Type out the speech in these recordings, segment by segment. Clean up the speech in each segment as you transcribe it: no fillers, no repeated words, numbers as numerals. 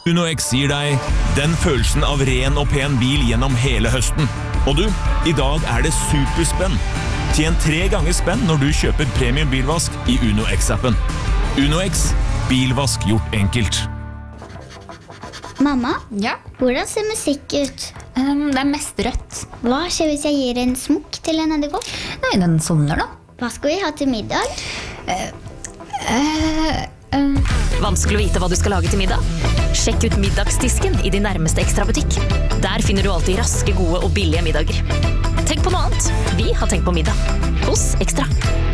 UnoX gir deg den følelsen av ren og pen bil gjennom hele høsten. Og du, i dag er det superspenn. Tjen 3 ganger spenn når du kjøper premium bilvask i UnoX-appen. UnoX, bilvask gjort enkelt. Mamma, Ja? hvordan ser musikk ut? Det er mest rødt. Hva skjer hvis jeg gir en smokk til en edderkopp? Nei, den sovner da. Hva skal vi ha til middag? Vanskelig å vite hva du skal lage til middag? Sjekk ut middagsdisken i din nærmeste Extra-butikk. Der finner du alltid raske, gode og billige middager. Tenk på noe annet. Vi har tenkt på middag. Hos Extra.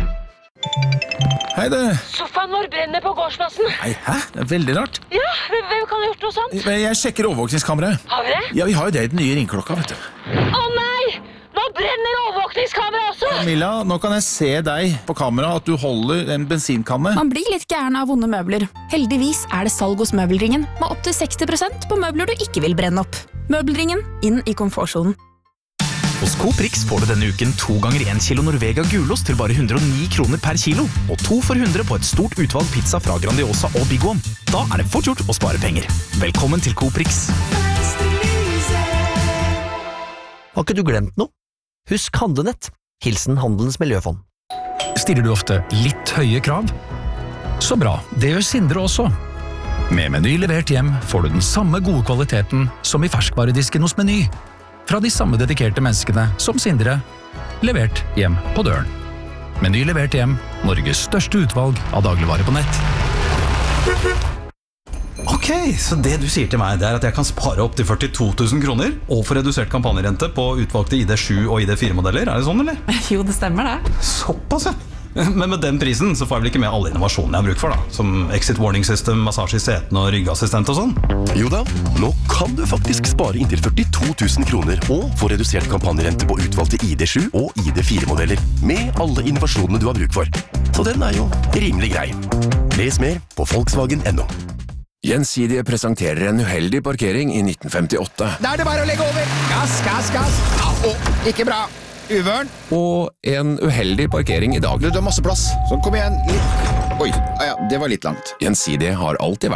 Hei det. Sofaen vår brenner på gårdsplassen. Nei, hæ? Det er veldig rart. Ja, hvem kan ha gjort noe sånt? Jeg sjekker overvåkningskameraet. Har vi det? Ja, vi har jo det i den nye ringklokka, vet du. Å nei! Nå brenner overvåkningskamera også! Camilla, nå kan jeg se deg på kamera at du holder en bensinkanne. Man blir litt gæren av vonde møbler. Heldigvis er det salg hos Møbelringen, med opp til 60% på møbler du ikke vil brenne opp. Møbelringen, inn i komfortsonen. Hos Coprix får du denne uken 2 ganger 1 kilo Norvega gulost til bare 109 kroner per kilo, og 2 for 100 på et stort utvalg pizza fra Grandiosa og Big One. Da er det fort gjort å spare penger. Velkommen til Coprix. Har ikke du glemt noe? Husk Handlenett. Hilsen Handelens Miljøfond. Stiller du ofte litt høye krav? Så bra, det gjør Sindre også. Med Meny levert hjem får du den samme gode kvaliteten som i ferskvaredisken hos Meny. Fra de samme dedikerte menneskene som Sindre, levert hjem på døren. Meny levert hjem, Norges største utvalg av dagligvare på nett. Ok, så det du sier til meg, det er at jeg kan spare opp til 42 000 kroner og få redusert kampanjerente på utvalgte ID7 og ID4-modeller, er det sånn, eller? Jo, det stemmer det. Såpass, ja. Men med den prisen så får jeg vel ikke med alle innovasjonene jeg har bruk for da, som exit warning system, massasje i setene og ryggassistent og sånn? Jo da, nå kan du faktisk spare inntil 42 000 kroner og få redusert kampanjerente på utvalgte ID7 og ID4-modeller, med alle innovasjonene du har bruk for. Så den er jo rimelig grei. Les mer på Volkswagen.no. Gjensidige presenterer en uheldig parkering i 1958. Da er det bare å legge over! Gass, gass, gass! Ikke bra! Uvørn. Og en uheldig parkering i dag. Du har masse plass, så kom igjen. Oi, ja, det var litt langt. Gjensidige har alltid vært